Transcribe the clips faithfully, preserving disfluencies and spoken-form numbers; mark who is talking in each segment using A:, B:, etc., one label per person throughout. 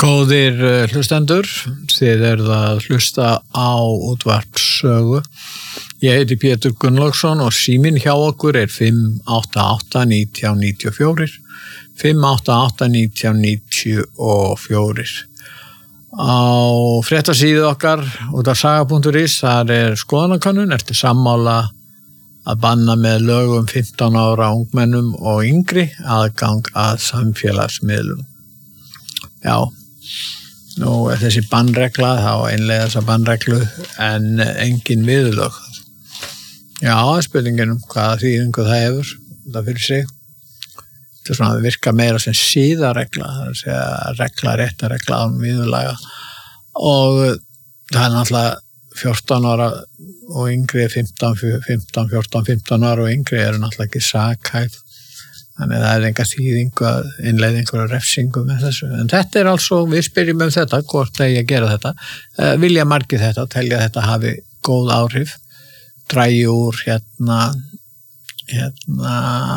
A: Góðir hlustendur, þið eruð að hlusta á útvarpssögu. Ég heiti Pétur Gunnlaugsson og síminn hjá okkur er fimm átta átta nítján níutíu og fjögur, fimm átta átta nítján níutíu og fjögur. Á fréttasíðu okkar út af saga punktur is, þar er skoðanakönnun, ertu sammála að banna með lögum fimmtán ára ungmennum og yngri aðgang að samfélagsmiðlum. Já, nú er þessi bannregla, þá einlega þessa bannreglu en engin viðurlög. Já, spurningin um hvaða þýðingu það hefur, það fyrir sig. Þetta er svona að virka meira sem síðaregla, það er að segja regla, réttaregla án viðurlaga. Og það er náttúrulega fjórtán ára og yngri, fimmtán, fimmtán, fjórtán, fimmtán ára og yngri eru náttúrulega ekki sakhæf. Þannig að það er enga þýðingu að innleiða einhverja refsingu með þessu. En þetta er altså, við spyrjum um þetta, hvort eigi að gera þetta. Uh, vilja margir þetta, telja þetta hafi góð áhrif, drægi úr hérna, hérna,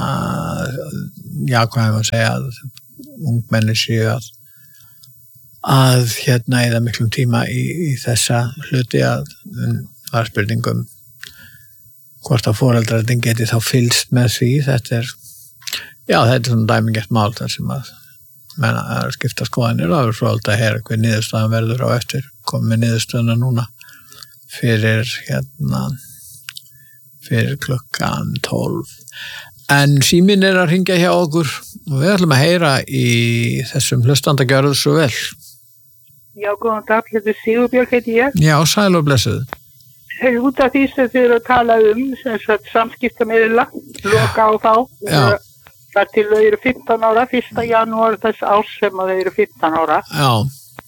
A: já, hvað hefur að segja, að ungmenni séu að, að hérna eða miklum tíma í, í þessa hluti að það er spurningum hvort að foreldrarnir geti þá fylgst með því, þetta er Já, þetta er svona dæmingert mál þar sem að menna að skipta skoðanir og það er svolítið að heyra hver niðurstaðan verður á eftir. Komum með niðurstöðuna núna fyrir hérna fyrir klukkan tólf. En síminn er að hringja hjá okkur og við ætlum að heyra í þessum hlustanda gjörðu svo vel.
B: Já, góðan dag, þetta er Sigurbjörg heiti ég.
A: Já, sæl og blessuð.
B: Út af því sem þið eru að tala um sem sagt samskiptamiðla, loka á þá.
A: Já.
B: Þar til þau eru fimmtán ára, fyrsta janúar þess árs sem að þau eru fimmtán ára.
A: Já.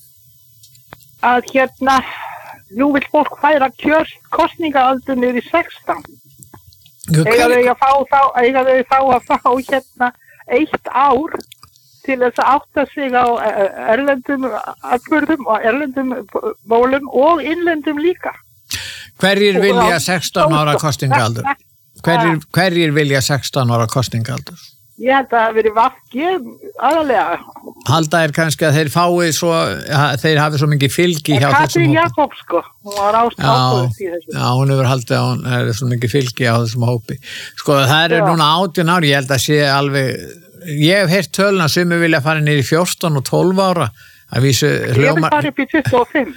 B: Að hérna, nú vil fólk færa kjörst kosningaaldur niður í sextán.
A: Okay.
B: Eiga þau að fá þá, eiga þau þá að fá hérna eitt ár til þess að átta sig á erlendum atburðum og erlendum málum og innlendum líka.
A: Hverjir vilja sextán ára kosningaaldur? Hverjir, hverjir vilja sextán ára kosningaaldur?
B: Ég held að það hafi verið vafki aðalega.
A: Halda er kannski að þeir fái svo, þeir hafi svo mikið fylgi hjá þessum hópi.
B: Katrín Jakobs, sko, hún var ástofn í þessu.
A: Já, hún hefur haldið að hún er svo mikið fylgi á þessum hópi. Sko, það er núna átján ári, ég held að sé alveg, ég hef heyrt töluna sem við vilja fara niður í fjórtán og tólf ára. Að vísu hljómar...
B: Ég vil fara upp í tuttugu og fimm.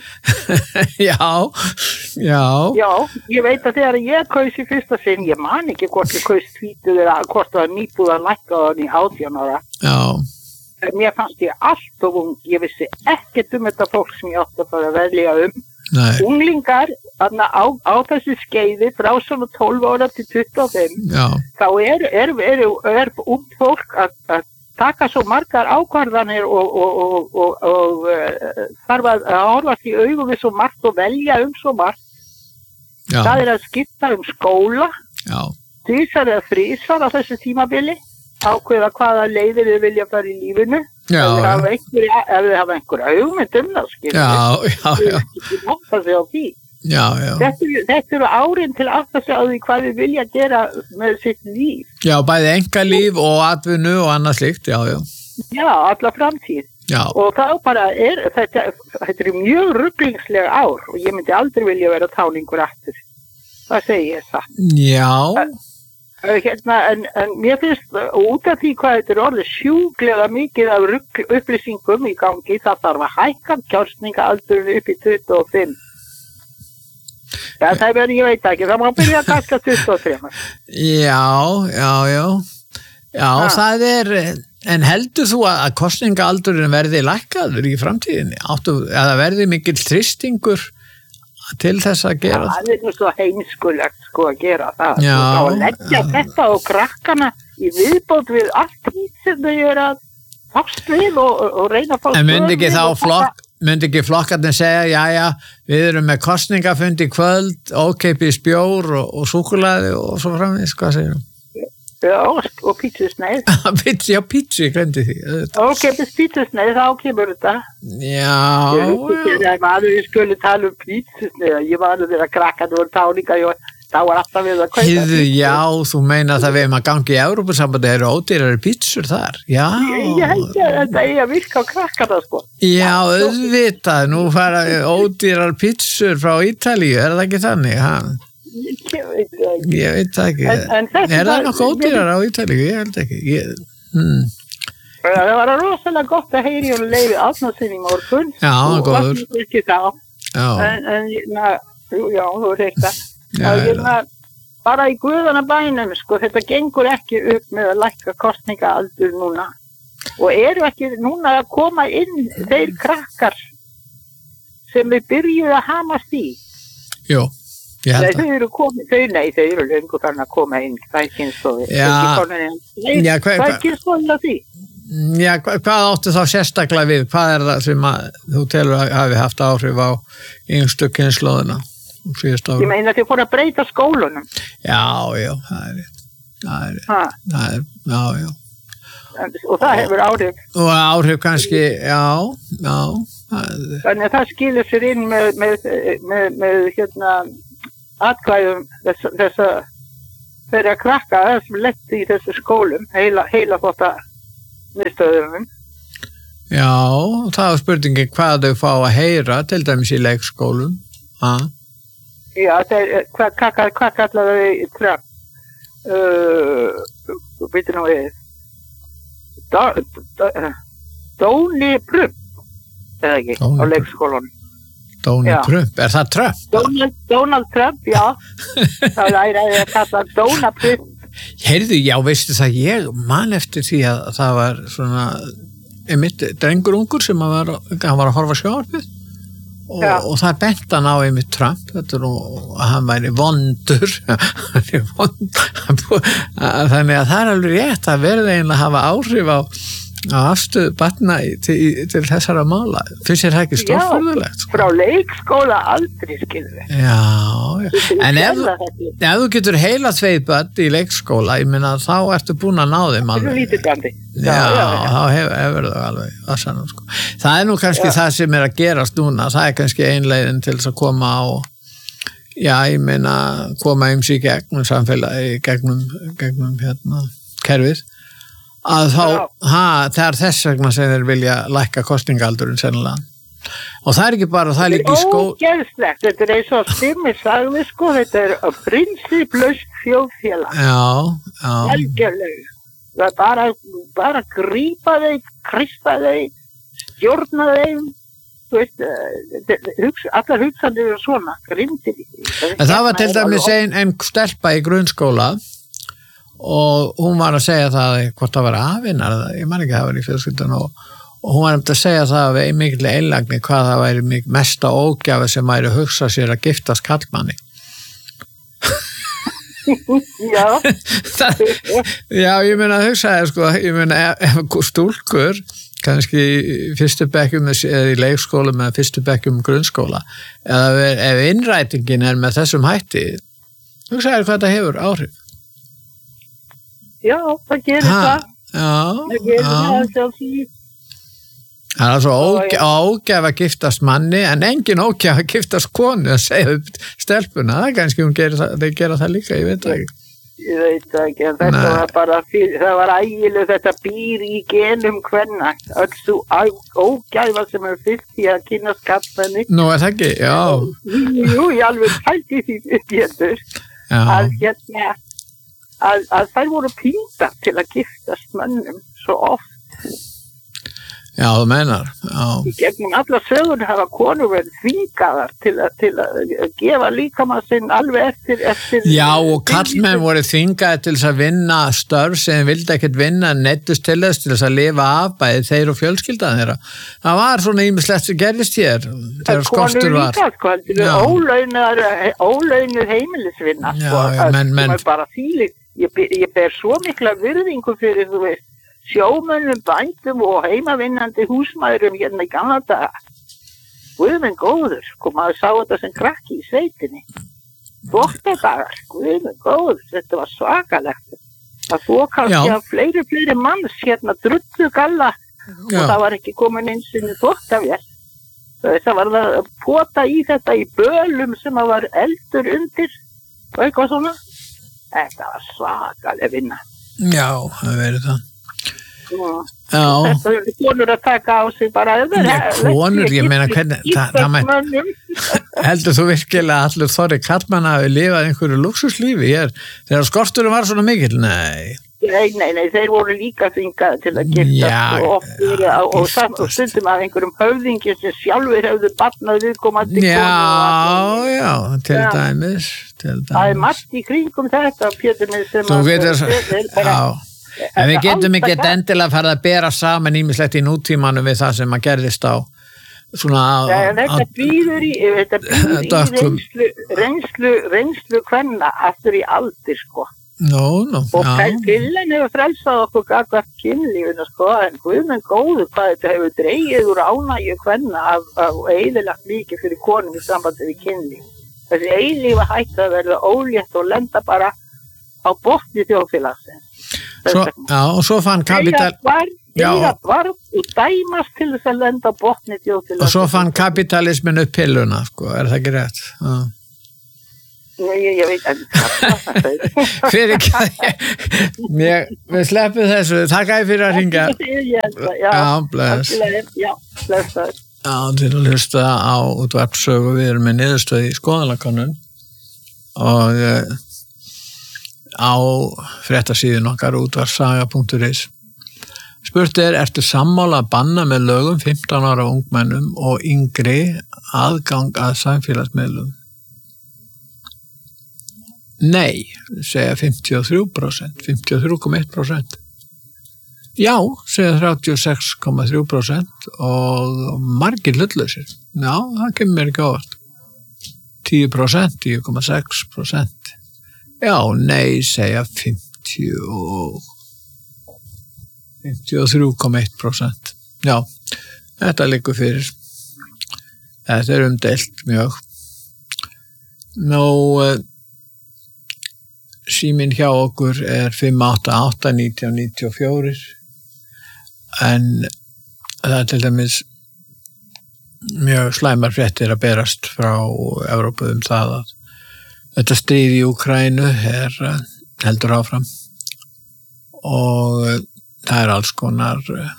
A: Já, já.
B: Já, ég veit að þegar ég kaus í fyrsta sinn, ég man ekki hvort ég kaus tvítuð eða hvort það var nýbúð að lækka á hann í átján ára.
A: Já.
B: Mér fannst ég allt of ung, ég vissi ekkert um þetta fólk sem ég átti að fara að velja um.
A: Nei.
B: Unglingar, þarna á, á þessu skeiði frá svona tólf ára til tuttugu og fimm,
A: já. Þá
B: er, er, er, er ung fólk að, að taka svo margar ákvarðanir og, og, og, og, og uh, þarf að horfast í augu við svo margt og velja um svo margt. Já. Það er að skipta um skóla, tvisar eða þrisvar á þessu tímabili, ákveða hvaða leiðir þið vilja fara í lífinu,
A: já,
B: ef þið hafa einhver, ef þið hafa einhver hugmynd um það, skilur.
A: Já, já, já.
B: Þið ekki nokta sig á því.
A: Já, já.
B: Þetta, þetta eru árin til að það sé á því hvað við vilja gera með sitt líf.
A: Já, bæði engalíf og atvinnu og annað slíkt, já, já.
B: Já, alla framtíð. Já. Og það bara er, þetta, þetta er mjög rugglingslega ár og ég myndi aldrei vilja vera táningur aftur. Það segi ég það.
A: Já.
B: Hérna, en, en mér finnst út af því hvað þetta er orðið sjúklega mikið af rugg, upplýsingum í gangi, það þarf að hækka kjörstningaaldur upp í tuttugu og fimm. Já, það er, ég veit ekki, það má byrja að kaska tuttugu og þrjú.
A: Já, já, já. Já, ha. Það er, en heldur þú að kosningaaldurinn verði lækkaður í framtíðinni? Áttu, að það verði mikill þrýstingur til þess að gera það?
B: Það er nú svo heimskulegt sko að gera það.
A: Já.
B: Þá að leggja já. Þetta og krakkana í viðbót við allt því sem þau eru að fást við og, og reyna að fá...
A: En myndi ekki þá flokk... myndi ekki flokkarnir segja, já, já, við erum með kosningafund í kvöld, ókeipis bjór og, og súkkulaði og svo framvegis, hvað segir þú?
B: Já, og pítsusneið.
A: Já, pítsu, ég glemdi því.
B: Ókeipis pítsusneið, þá kemur þetta.
A: Já.
B: Ég maður, ég skulle tala um pítsusneið, ég var alveg þeirra krakkan og táninga, það var alltaf við að kaupa.
A: Heiðu, já, þú meina það við erum að gangi í Evrópusambandi eru ódýrari pítsur þar, já.
B: Ég held að þetta er að virka á krakkana, sko.
A: Já, auðvitað, nú fara ódýrar pítsur frá Ítalíu, er það ekki þannig, ha?
B: Ég veit ekki.
A: Ég veit það ekki.
B: En, en þetta
A: er það nokkuð ódýrar á Ítalíu? Ég held ekki. Ég, hmm.
B: Það var rosalega gott að heyri og leiði Árnason í morgun.
A: Já, góður.
B: Og ekki þá.
A: Já.
B: En, en na, jú, já, þú veist það. Og ég na, bara í guðana bænum, sko, þetta gengur ekki upp með að lækka kostningaaldur núna. Og eru ekki núna að koma inn þeir krakkar sem við byrjuðu að hamast í.
A: Jú. Ég held
B: að. Þau eru komið, þau, nei, þau eru löngu farin að koma inn, það er kynstofi.
A: Já.
B: Já, hvað er kynstofið að því?
A: Já, hvað áttu þá sérstaklega við? Hvað er það sem að, þú telur að hafi haft áhrif á yngstu kynslóðina?
B: Ég meina að þið fóru að breyta skólunum.
A: Já, já, það er rétt. Það er rétt. Það er, já, já.
B: Og það hefur áhrif.
A: Og áhrif kannski, já, já. Það
B: Þannig að það skilur sér inn með, með, með, með hérna, atkvæðum þess, þess að þeirra krakka sem letti í þessu skólum, heila, heila þótt að miðstöðunum.
A: Já, það var spurningi hvað þau fá að heyra, til dæmis í leikskólum. Ha?
B: Já, þeir, hvað, hvað, hvað kallar þau Trump? Uh, Býtum nú við. Dóni Prump, eða ekki, Dóni á leikskólanum.
A: Dóni Prump, er það Trump?
B: Donald, Donald Trump, já. Það er að ég kalla Dóna Prump.
A: Heyrðu, já, veistu það, ég man eftir því að það var svona einmitt drengur ungur sem að var, hann var að horfa sjónvarpið og, og það bent hann á einmitt Trump, þetta er nú að hann væri vondur hann er vond þannig að það er alveg rétt að verða einlega að hafa áhrif á á afstöðu barna til, til þessara mála. Finnst þér það ekki stórfurðulegt?
B: Já, frá leikskóla aldrei, skilur við.
A: Já, já. En ef, ef þú getur heila tveið börn í leikskóla, ég meina þá ertu búin að ná þeim alveg.
B: Það er lítið gandi.
A: Já, já, já, já. Þá hefur, hefur það alveg að sanna, sko. Það er nú kannski já. Það sem er að gerast núna, það er kannski einleiðin til þess að koma á, já, ég meina, koma eins í gegnum samfélagi, gegnum, gegnum, hérna, kerfið. Að þá, ha, það er þess vegna sem þeir vilja lækka kosningaldurinn sennilega. Og það er ekki bara, það er líka í skó...
B: Þetta er ógeðslegt, þetta er eins og Stimmi sagði, sko, þetta er að prinsiplaust þjóðfélag.
A: Já, já.
B: Algjörlega. Það er bara, bara grípa þeim, krispa þeim, stjórna þeim, þú veist, hugsa, allar hugsanir eru svona, grimtir í því.
A: En það var til dæmis ein, ein stelpa í grunnskóla og hún var að segja það hvort það var afinnar, ég man ekki að það var í fjölskyldan og, og hún var að segja það við mikil einlægni hvað það væri mesta ógjafi sem væri að hugsa sér að giftast kallmanni.
B: Já.
A: það, já, ég meina að hugsa það, sko, ég meina ef, ef stúlkur, kannski í fyrstu bekkjum eða í leikskólum eða fyrstu bekkjum grunnskóla, eða ef innrætingin er með þessum hætti, hugsa það hvað það hefur áhrif.
B: Já, það gerir ha, það.
A: Já,
B: það gerir
A: já.
B: Það sjálfsíð.
A: Það er svo ógæf að giftast manni, en engin ógæf að giftast konu að segja upp stelpuna. Það er kannski hún gerir það, þeir gera það líka, ég veit það ekki.
B: Ég veit það ekki, en þetta Nei. var bara, fyrir, það var ægileg, þetta býr í genum hvenna. Öll svo ógæfa sem er fyrst í að kynast kallmenni.
A: Nú er það ekki, já.
B: Jú, ég alveg pælti því uppgjendur. Að hérna, Að, að þær voru píndar til að giftast mönnum svo oft.
A: Já, þú meinar. Já.
B: Í gegnum alla sögur hafa konur verið þvingaðar til, til að gefa líkamann sinn alveg eftir, eftir...
A: Já, og kallmenn voru þvingaðir til þess að vinna störf sem vildi ekkert vinna, nettust til þess til þess að lifa af bæði þeir og fjölskyldan þeirra. Það var svona ýmislegt sem gerist hér þegar skortur var.
B: Konur líka, sko, ólaunuð heimilisvinna, sko,
A: já, já, menn, menn,
B: sem er bara þýlið. Ég, ég ber svo mikla virðingu fyrir, þú veist, sjómönnum, bændum og heimavinnandi húsmæðurum hérna í gamla daga. Guðminn góður, sko, maður sá þetta sem krakki í sveitinni. Þvottadagar, guðminn góður, þetta var svakalegt. Það þó kannski að fleiri, fleiri manns hérna drullu galla og það var ekki komin eins og þvottavél. Það var að pota í þetta í bölum sem að var eldur undir. og eitthvað svona. Þetta var svakaleg vinna.
A: Já, það verið það.
B: Já. Þetta eru konur að taka á sig bara.
A: Já, konur, ég meina hvernig, það, það mæ, heldur þú virkilega allir þorri kallmann hafi lifað einhverju lúksuslífi hér, þegar skorturum var svona mikill? Nei.
B: Nei, nei, nei, þeir voru líka þingað til að giftast og, og, og, og stundum af einhverjum höfðingi sem sjálfur hefðu barnað viðkomandi
A: já,
B: konu.
A: Já, já, til já. Dæmis, til dæmis.
B: Það er margt í kringum þetta, Pétur minn, sem
A: þú
B: að...
A: Getur, bara, já, en við getum ekki endilega farið að bera saman ýmislegt í nútímanum við það sem að gerðist á svona...
B: Já, þetta býður í, þetta býður í reynslu, reynslu, reynslu kvenna aftur í aldir, sko.
A: No, no,
B: og pillen hefur frelsað okkur gagvart kynlífinu sko, en Guð minn góður hvað þetta hefur dregið úr ánægju kvenna af, af eyðilagt mikið fyrir konum í sambandi við kynlíf. Þessi eilífa hætta að verða ólétt og lenda bara á botni þjóðfélagsins.
A: Svo, já, og svo fann kapital...
B: Þeirra varð og dæmast til þess að lenda á botni þjóðfélagsins.
A: Og svo fann kapitalismin upp pilluna, sko, er það ekki rétt? Já.
B: Nei, ég, ég veit ekki hvað það
A: fyrir ekki ég, við sleppum þessu, takk að ég fyrir að ringa
B: já,
A: bless
B: já, bless
A: já, til að hlusta á útvarpssögu, við erum með niðurstöð í skoðanakönnun og uh, á fréttasíðun okkar útvarpssaga punktur is spurt er, ertu sammála að banna með lögum fimmtán ára ungmennum og yngri aðgang að samfélagsmiðlum? Nei, segja fimmtíu og þrjú prósent, fimmtíu og þrjú komma eitt prósent. Já, segja þrjátíu og sex komma þrjú prósent og margir hlutlausir. Já, það kemur mér ekki ávart. tíu prósent, tíu komma sex prósent. Já, nei, segja fimmtíu og þrjú komma eitt prósent. Já, þetta liggur fyrir. Þetta er umdeilt mjög. Nú... síminn hjá okkur er fimm átta átta nítján níutíu og fjögur en það er til dæmis mjög slæmar fréttir að berast frá Evrópu um það að þetta stríð í Úkraínu er heldur áfram og það er alls konar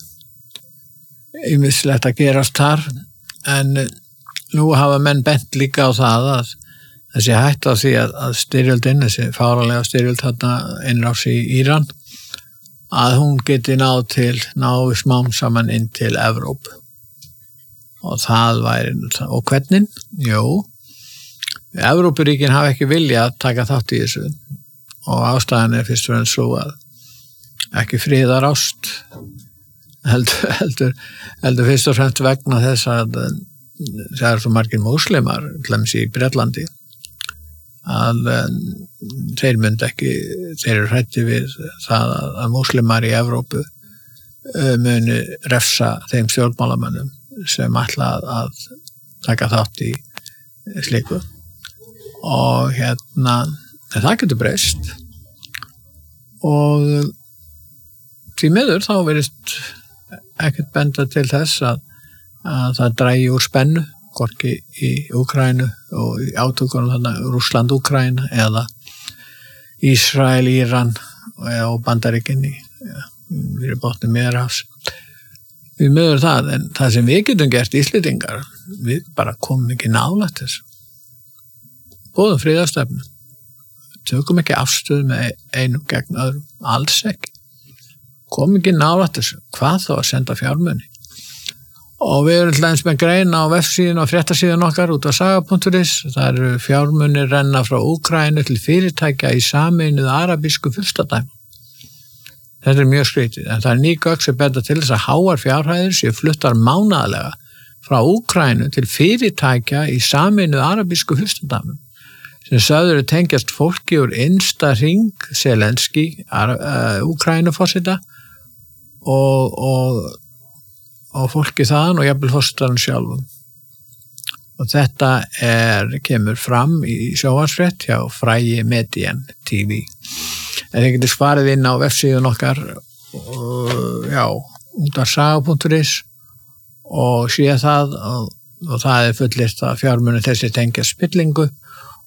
A: ýmislegt að gerast þar en nú hafa menn bent líka á það að þessi hætt á því að, að styrjöldin, þessi fáralega styrjöld þarna innrás í Íran, að hún geti náð til, náðu smám saman inn til Evrópu. Og það væri, og hvernig? Jú, Evrópuríkin hafa ekki vilja að taka þátt í þessu og ástæðan er fyrst og fremst svo að ekki friðar ást, heldur, heldur, heldur fyrst og fremst vegna þess að það er svo margir múslimar, til dæmis í Bretlandi, að þeir myndi ekki, þeir eru hræddir við það að, að múslimar í Evrópu muni refsa þeim stjórnmálamönnum sem ætla að, að taka þátt í slíku og hérna það getur breyst og því miður þá verist ekkert benda til þess að, að það drægi úr spennu hvorki í Úkraínu og í átökunum þarna Rússland, Úkraína eða Ísrael, Íran og Bandaríkin í fyrir botni Miðjarðarhafs. Við mögur það, en það sem við getum gert Íslendingar, við bara komum ekki nálægt þessu. Góðum friðarstefnu. Tökum ekki afstöðu með einum gegn öðrum, alls ekki. Komum ekki nálægt þessu. Hvað þá að senda fjármuni? Og við erum til dæmis með greina á vefsíðun og fréttasíðun okkar út á saga punktur is. Það eru fjármunir renna frá Úkraínu til fyrirtækja í Sameinuðu arabísku furstadæmi. Þetta er mjög skrítið, en það er ný gögn sem benda til þess að háar fjárhæðir séu fluttar mánaðarlega frá Úkraínu til fyrirtækja í Sameinuðu arabísku furstadæmi sem sögður er tengjast fólki úr innsta hring Zelenski, uh, Úkraínuforseta og, og og fólki þaðan og jafnvel forsetanum sjálfum. Og þetta er, kemur fram í sjónvarpsfrétt hjá Fræi Median T V. En þið getur svarið inn á vefsíðun okkar og, já, út af saga punktur is og sé það og, og það er fullirt að fjármunir þessi tengja spillingu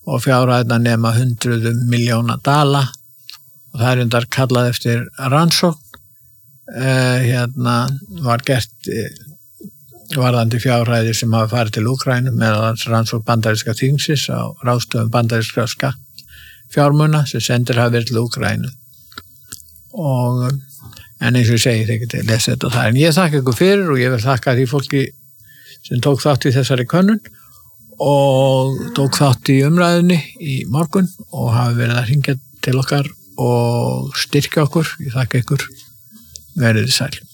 A: og fjárhæðna nema hundruðum miljóna dala og það er undar kallað eftir rannsókn uh, hérna var gert uh, varðandi fjárhæðir sem hafa farið til Úkraínu meðal rannsókn bandaríska þingsins á ráðstöfum bandaríska skattfjármuna sem sendir hafa verið til Úkraínu og en eins og ég segi þeir geti lesa þetta þar en ég þakka ykkur fyrir og ég vil þakka því fólki sem tók þátt í þessari könnun og tók þátt í umræðunni í morgun og hafi verið að hringja til okkar og styrkja okkur ég þakka ykkur verið sæl